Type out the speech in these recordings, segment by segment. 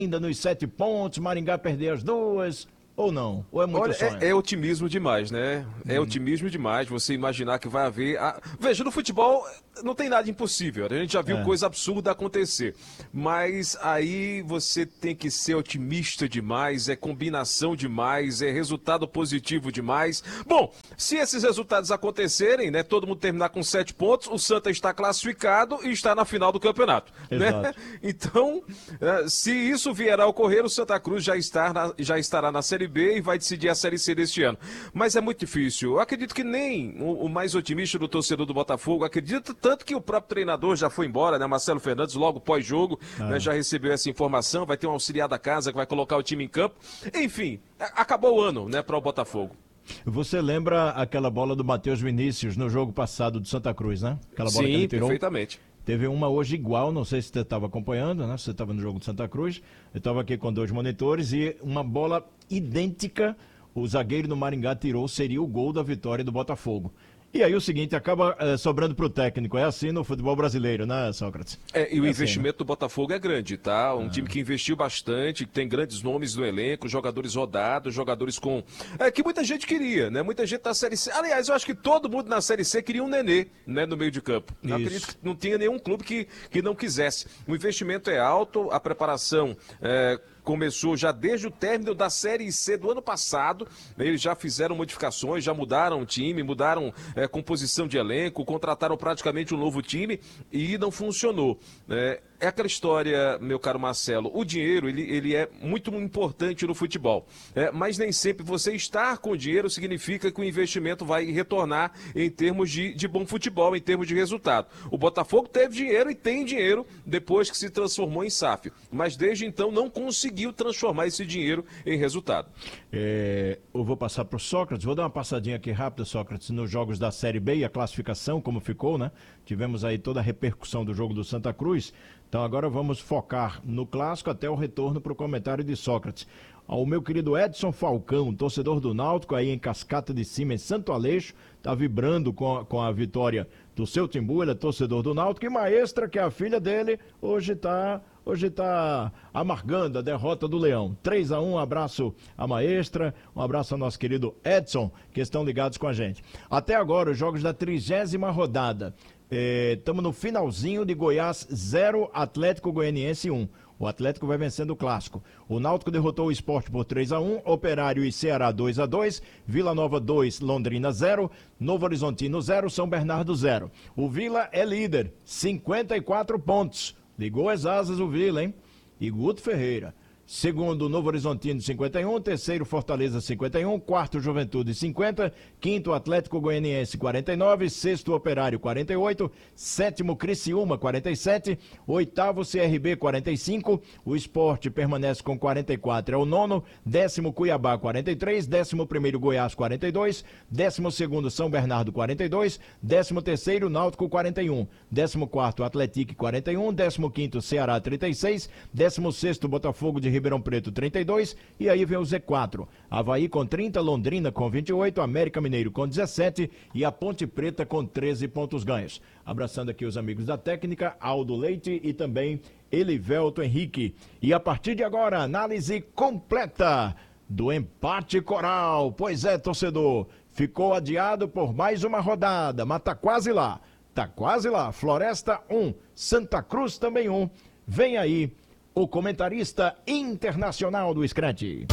ainda nos 7 pontos, Maringá perder as duas, ou não? Ou é muito Olha, sonho? é otimismo demais, né? É otimismo demais você imaginar que vai haver. Veja, no futebol não tem nada impossível. A gente já viu É, coisa absurda acontecer. Mas aí você tem que ser otimista demais, é combinação demais, é resultado positivo demais. Bom, se esses resultados acontecerem, né? Todo mundo terminar com 7 pontos, o Santa está classificado e está na final do campeonato, né? exato. Então, se isso vier a ocorrer, o Santa Cruz já estará na Série B e vai decidir a Série C deste ano. Mas é muito difícil. Eu acredito que nem o mais otimista do torcedor do Botafogo acredita, tanto que o próprio treinador já foi embora, né? Marcelo Fernandes, logo pós-jogo, né? Já recebeu essa informação, vai ter um auxiliar da casa que vai colocar o time em campo. Enfim, acabou o ano, né, para o Botafogo. Você lembra aquela bola do Matheus Vinícius no jogo passado do Santa Cruz, né? Aquela bola que ele Sim, tirou. perfeitamente. Teve uma hoje igual, não sei se você estava acompanhando, né? Se você estava no jogo de Santa Cruz. Eu estava aqui com 2 monitores e uma bola idêntica, o zagueiro do Maringá tirou, seria o gol da vitória do Botafogo. E aí o seguinte, acaba sobrando para o técnico. É assim no futebol brasileiro, né, Sócrates? E o É assim, investimento né? do Botafogo é grande, tá? Um time que investiu bastante, que tem grandes nomes no elenco, jogadores rodados, jogadores com. Que muita gente queria, né? Muita gente na Série C. Aliás, eu acho que todo mundo na Série C queria um Nenê, né? No meio de campo. Eu acredito Isso. que não tinha nenhum clube que não quisesse. O investimento é alto, a preparação. Começou já desde o término da Série C do ano passado. Eles já fizeram modificações, já mudaram o time, mudaram composição de elenco, contrataram praticamente um novo time e não funcionou. É aquela história, meu caro Marcelo, o dinheiro ele é muito importante no futebol, mas nem sempre você estar com dinheiro significa que o investimento vai retornar em termos de bom futebol, em termos de resultado. O Botafogo teve dinheiro e tem dinheiro depois que se transformou em SAF, mas desde então não conseguiu transformar esse dinheiro em resultado. Eu vou passar para o Sócrates, vou dar uma passadinha aqui rápida, Sócrates, nos jogos da Série B e a classificação, como ficou, né? Tivemos aí toda a repercussão do jogo do Santa Cruz. Então agora vamos focar no clássico até o retorno para o comentário de Sócrates. O meu querido Edson Falcão, torcedor do Náutico aí em Cascata de Cima, em Santo Aleixo, tá vibrando com a vitória do seu Timbu, ele é torcedor do Náutico, e Maestra, que é a filha dele, hoje tá amargando a derrota do Leão. 3-1, um abraço à Maestra, um abraço ao nosso querido Edson, que estão ligados com a gente. Até agora, os jogos da 30ª rodada. Estamos no finalzinho de Goiás 0, Atlético Goianiense 1. O Atlético vai vencendo o clássico. O Náutico derrotou o Sport por 3-1, Operário e Ceará 2-2, Vila Nova 2, Londrina 0, Novo Horizontino 0, São Bernardo 0. O Vila é líder, 54 pontos. Ligou as asas o Vila, hein? E Guto Ferreira. Segundo, Novo Horizontino, 51. Terceiro, Fortaleza, 51. Quarto, Juventude, 50. Quinto, Atlético Goianiense, 49. Sexto, Operário, 48. Sétimo, Criciúma, 47. Oitavo, CRB, 45. O Sport permanece com 44, é o nono. Décimo, Cuiabá, 43. Décimo primeiro, Goiás, 42. Décimo segundo, São Bernardo, 42. Décimo terceiro, Náutico, 41. Décimo quarto, Atlético, 41. Décimo quinto, Ceará, 36. Décimo sexto, Botafogo de Ribeirão Preto 32, e aí vem o Z4. Avaí com 30, Londrina com 28, América Mineiro com 17 e a Ponte Preta com 13 pontos ganhos. Abraçando aqui os amigos da técnica, Aldo Leite e também Elivelto Henrique. E a partir de agora, análise completa do empate coral. Pois é, torcedor, ficou adiado por mais uma rodada, mas tá quase lá. Tá quase lá. Floresta 1, Santa Cruz também 1. Vem aí o comentarista internacional do Scratch.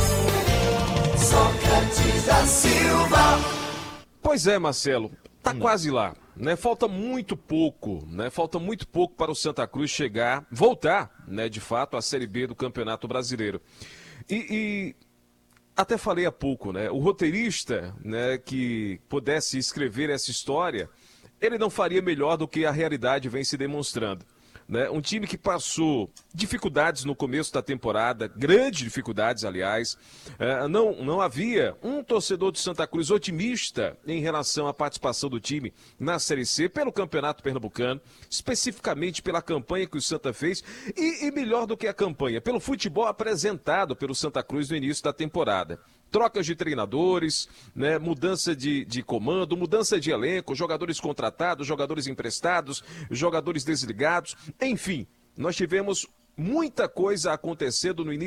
Sócrates da Silva. Pois é, Marcelo, tá quase lá, né? Falta muito pouco, né? Falta muito pouco para o Santa Cruz voltar, né, de fato, à Série B do Campeonato Brasileiro. E até falei há pouco, né? O roteirista, né, que pudesse escrever essa história, ele não faria melhor do que a realidade vem se demonstrando. Né? Um time que passou dificuldades no começo da temporada, grandes dificuldades, aliás. Não havia um torcedor do Santa Cruz otimista em relação à participação do time na Série C, pelo Campeonato Pernambucano, especificamente pela campanha que o Santa fez, e melhor do que a campanha, pelo futebol apresentado pelo Santa Cruz no início da temporada. Trocas de treinadores, né, mudança de comando, mudança de elenco, jogadores contratados, jogadores emprestados, jogadores desligados, enfim, nós tivemos muita coisa acontecendo no início